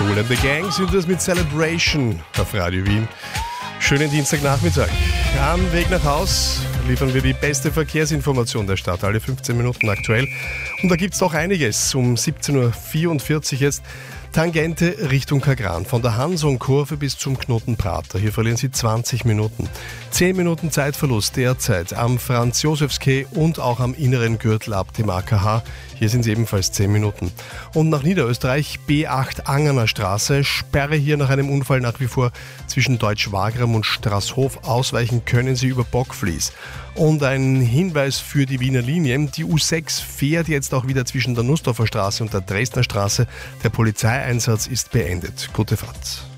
Kool and the Gang sind das mit Celebration auf Radio Wien. Schönen Dienstagnachmittag. Am Weg nach Haus liefern wir die beste Verkehrsinformation der Stadt, alle 15 Minuten aktuell. Und da gibt es doch einiges. Um 17.44 Uhr jetzt Tangente Richtung Kagran. Von der Hanson-Kurve bis zum Knoten Prater. Hier verlieren Sie 20 Minuten. 10 Minuten Zeitverlust derzeit am Franz-Josefs-Quai und auch am inneren Gürtel ab dem AKH. Hier sind es ebenfalls 10 Minuten. Und nach Niederösterreich B8 Angerner Straße. Sperre hier nach einem Unfall nach wie vor zwischen Deutsch-Wagram und Straßhof. Ausweichen können Sie über Bockfließ. Und ein Hinweis für die Wiener Linien. Die U6 fährt jetzt auch wieder zwischen der Nussdorfer Straße und der Dresdner Straße. Der Polizeieinsatz ist beendet. Gute Fahrt.